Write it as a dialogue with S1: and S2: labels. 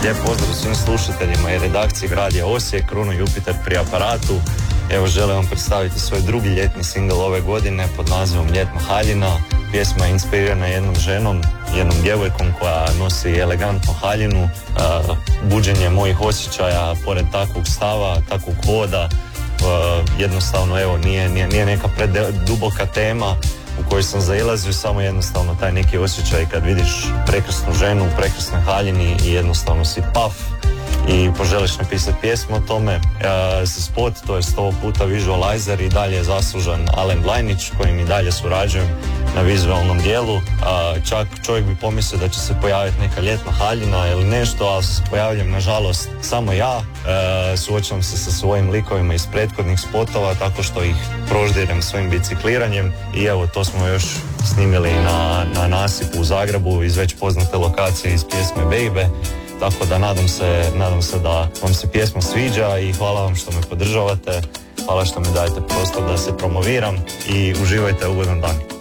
S1: Lijep pozdrav svim slušateljima i redakciji Radija Osijek, Kruno Jupiter pri aparatu. Evo, želim vam predstaviti svoj drugi ljetni singl ove godine pod nazivom Ljetna haljina. Pjesma je inspirirana jednom ženom, jednom djevojkom koja nosi elegantnu haljinu. Buđenje mojih osjećaja pored takvog stava, takvog hoda, jednostavno evo nije neka preduboka tema u kojoj sam zailazio, samo jednostavno taj neki osjećaj kad vidiš prekrasnu ženu u prekrasnoj haljini i jednostavno si paf i poželiš napisati pjesmu o tome. Spot, to je 100 puta vizualizer, i dalje je zaslužan Alen Blajnić, kojim i dalje surađujem na vizualnom dijelu. Čak čovjek bi pomislio da će se pojaviti neka ljetna haljina ili nešto, ali se pojavljam nažalost samo ja. Suočavam se sa svojim likovima iz prethodnih spotova tako što ih proždirem svojim bicikliranjem i evo, to smo još snimili na nasipu u Zagrebu iz već poznate lokacije iz pjesme Baby. Tako da nadam se da vam se pjesma sviđa i hvala vam što me podržavate, hvala što mi dajete prostor da se promoviram i uživajte, ugodan dan.